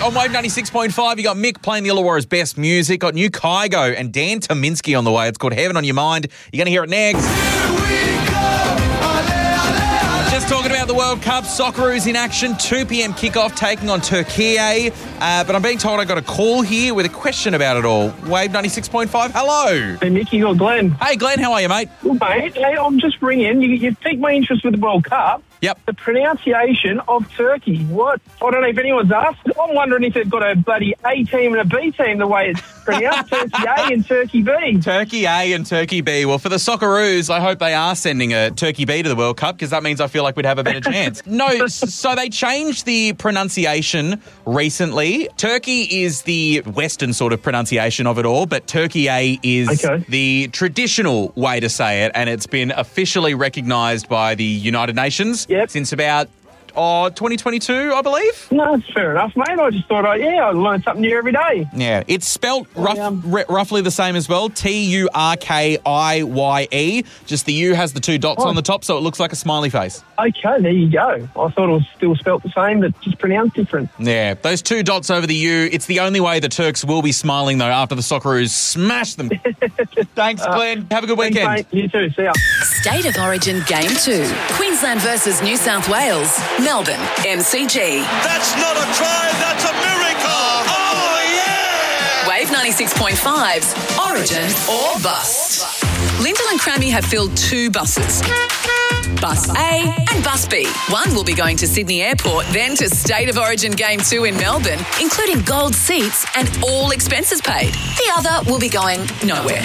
on Wave 96.5. You got Mick playing the Illawarra's best music. Got new Kygo and Dan Tominski on the way. It's called Heaven on Your Mind. You're going to hear it next. Just talking about the World Cup. Socceroos in action. 2 p.m. kickoff taking on Turkey. But I'm being told I got a call here with a question about it all. Wave 96.5. Hello. Hey, Mickey or Glenn. Hey, Glenn. How are you, mate? Well, mate, hey, I'm just ringing. You've piqued my interest with the World Cup. Yep. The pronunciation of Turkey. What? I don't know if anyone's asked. I'm wondering if they've got a bloody A team and a B team the way it's pronounced. Turkey A and Turkey B. Turkey A and Turkey B. Well, for the Socceroos, I hope they are sending a Turkey B to the World Cup because that means I feel like we'd have a better chance. No, so they changed the pronunciation recently. Turkey is the Western sort of pronunciation of it all, but Turkey A is the traditional way to say it, and it's been officially recognised by the United Nations since about 2022, I believe. No, that's fair enough, mate. I just thought, I learn something new every day. Yeah, it's spelt roughly the same as well. Turkiye. Just the U has the 2 dots on the top, so it looks like a smiley face. Okay, there you go. I thought it was still spelt the same, but just pronounced different. Yeah, those 2 dots over the U, it's the only way the Turks will be smiling, though, after the Socceroos smash them. Thanks, Glenn. Have a good weekend. Thanks, mate. You too. See ya. State of Origin Game 2. Queensland versus New South Wales. Melbourne, MCG. That's not a try, that's a miracle! Oh, yeah! Wave 96.5's Origin or Bust. Lyndall and Crammy have filled 2 buses. Bus A and Bus B. One will be going to Sydney Airport, then to State of Origin Game 2 in Melbourne, including gold seats and all expenses paid. The other will be going nowhere.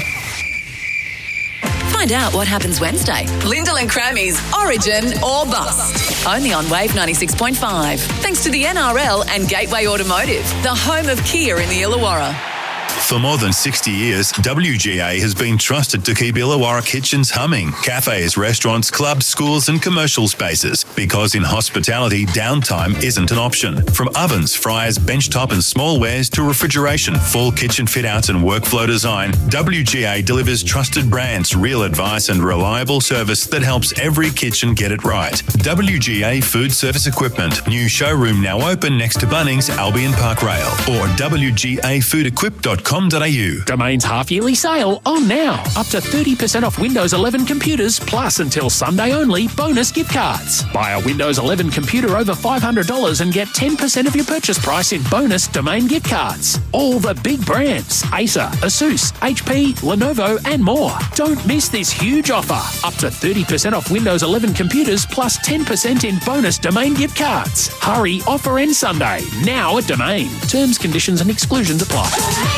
Find out what happens Wednesday. Lyndall and Crammy's Origin or Bust. Only on Wave 96.5. Thanks to the NRL and Gateway Automotive, the home of Kia in the Illawarra. For more than 60 years, WGA has been trusted to keep Illawarra kitchens humming. Cafes, restaurants, clubs, schools and commercial spaces. Because in hospitality, downtime isn't an option. From ovens, fryers, benchtop and small wares to refrigeration, full kitchen fit-outs and workflow design, WGA delivers trusted brands, real advice and reliable service that helps every kitchen get it right. WGA Food Service Equipment. New showroom now open next to Bunnings, Albion Park Rail. Or wgafoodequip.com. Domain's half-yearly sale on now. Up to 30% off Windows 11 computers, plus until Sunday only, bonus gift cards. Buy a Windows 11 computer over $500 and get 10% of your purchase price in bonus Domain gift cards. All the big brands, Acer, Asus, HP, Lenovo and more. Don't miss this huge offer. Up to 30% off Windows 11 computers, plus 10% in bonus Domain gift cards. Hurry, offer ends Sunday. Now at Domain. Terms, conditions and exclusions apply.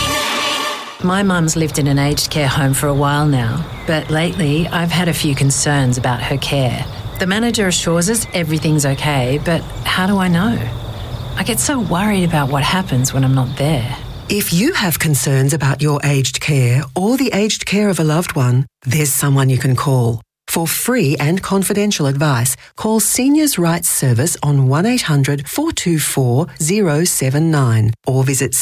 My mum's lived in an aged care home for a while now, but lately I've had a few concerns about her care. The manager assures us everything's okay, but how do I know? I get so worried about what happens when I'm not there. If you have concerns about your aged care or the aged care of a loved one, there's someone you can call. For free and confidential advice, call Seniors' Rights Service on 1800 424 079 or visit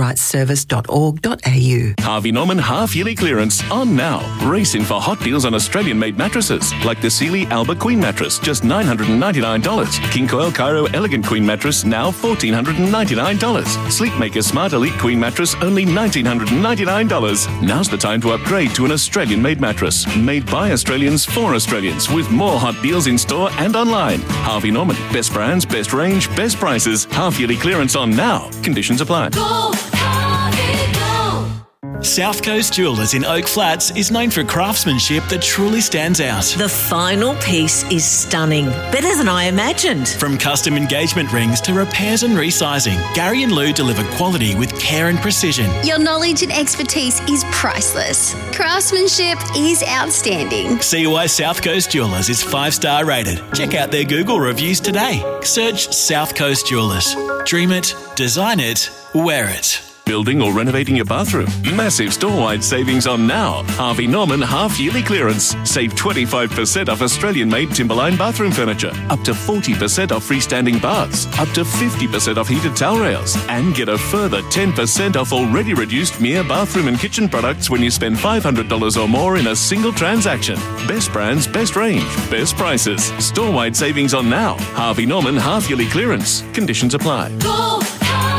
seniorsrightsservice.org.au. Harvey Norman half-yearly clearance on now. Race in for hot deals on Australian-made mattresses like the Sealy Alba Queen mattress, just $999. King Coil Cairo Elegant Queen mattress, now $1,499. Sleepmaker Smart Elite Queen mattress, only $1,999. Now's the time to upgrade to an Australian-made mattress, made by Australians for Australians, with more hot deals in store and online. Harvey Norman, best brands, best range, best prices. Half-yearly clearance on now. Conditions apply. Go, Harvey, go. South Coast Jewellers in Oak Flats is known for craftsmanship that truly stands out. The final piece is stunning, better than I imagined. From custom engagement rings to repairs and resizing, Gary and Lou deliver quality with care and precision. Your knowledge and expertise is priceless. Craftsmanship is outstanding. See why South Coast Jewellers is 5-star rated. Check out their Google reviews today. Search South Coast Jewellers. Dream it, design it, wear it. Building or renovating your bathroom? Massive store-wide savings on now. Harvey Norman half-yearly clearance. Save 25% off Australian-made Timberline bathroom furniture. Up to 40% off freestanding baths. Up to 50% off heated towel rails. And get a further 10% off already reduced Mere bathroom and kitchen products when you spend $500 or more in a single transaction. Best brands, best range, best prices. Store-wide savings on now. Harvey Norman half-yearly clearance. Conditions apply. Go,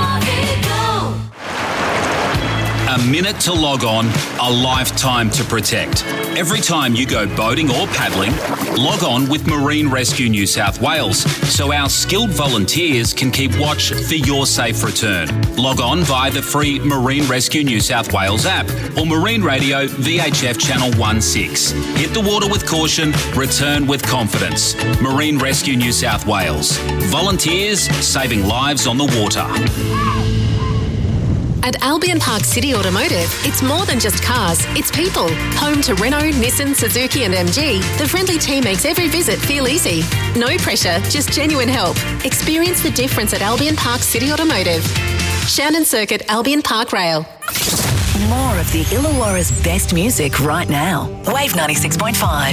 A minute to log on, a lifetime to protect. Every time you go boating or paddling, log on with Marine Rescue New South Wales so our skilled volunteers can keep watch for your safe return. Log on via the free Marine Rescue New South Wales app or Marine Radio VHF Channel 16. Hit the water with caution, return with confidence. Marine Rescue New South Wales. Volunteers saving lives on the water. At Albion Park City Automotive, it's more than just cars, it's people. Home to Renault, Nissan, Suzuki and MG, the friendly team makes every visit feel easy. No pressure, just genuine help. Experience the difference at Albion Park City Automotive. Shannon Circuit, Albion Park Rail. More of the Illawarra's best music right now. Wave 96.5.